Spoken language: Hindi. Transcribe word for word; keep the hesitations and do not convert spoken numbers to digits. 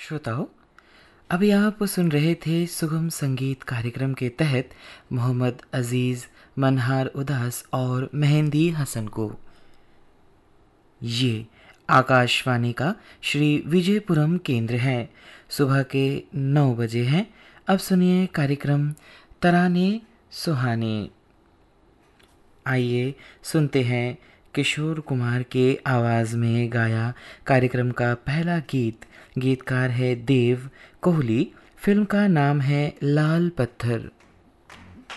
श्रोताओं, अभी आप सुन रहे थे सुगम संगीत कार्यक्रम के तहत मोहम्मद अजीज़, मनहार उदास और मेहंदी हसन को। ये आकाशवाणी का श्री विजयपुरम केंद्र है। सुबह के नौ बजे हैं। अब सुनिए कार्यक्रम तराने सुहाने। आइए सुनते हैं किशोर कुमार के आवाज़ में गाया कार्यक्रम का पहला गीत। गीतकार है देव कोहली। फिल्म का नाम है लाल पत्थर।